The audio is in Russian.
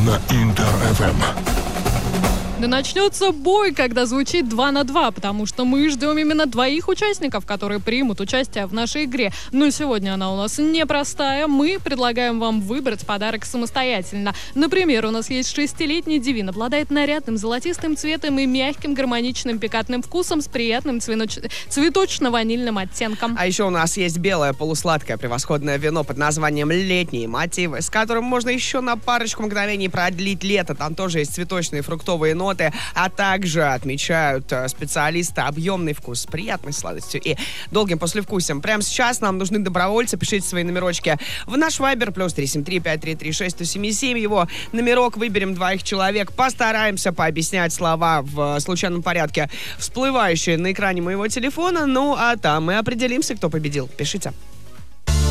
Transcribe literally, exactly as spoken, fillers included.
на Интер-эф эм. Да начнется бой, когда звучит два на два, потому что мы ждем именно двоих участников, которые примут участие в нашей игре. Но сегодня она у нас непростая. Мы предлагаем вам выбрать подарок самостоятельно. Например, у нас есть шестилетний Дивин. Обладает нарядным золотистым цветом и мягким гармоничным пикантным вкусом с приятным цвеноч... цветочно-ванильным оттенком. А еще у нас есть белое полусладкое превосходное вино под названием «Летние мотивы», с которым можно еще на парочку мгновений продлить лето. Там тоже есть цветочные фруктовые ноты. А также отмечают специалисты объемный вкус с приятной сладостью и долгим послевкусием. Прямо сейчас нам нужны добровольцы. Пишите свои номерочки в наш вайбер плюс три семь три пять три три шесть сто семь семь. Его номерок, выберем двоих человек. Постараемся пообъяснять слова в случайном порядке, всплывающие на экране моего телефона. Ну, а там мы определимся, кто победил. Пишите.